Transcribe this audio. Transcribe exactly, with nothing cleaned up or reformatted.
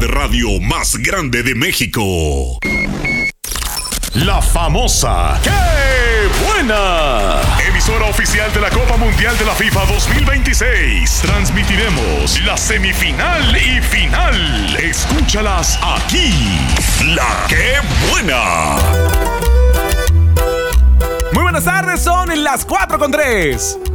de radio más grande de México. La famosa ¡Qué buena! Emisora oficial de la Copa Mundial de la FIFA dos mil veintiséis. Transmitiremos la semifinal y final. Escúchalas aquí. La ¡Qué buena! Muy buenas tardes, son las cuatro con tres.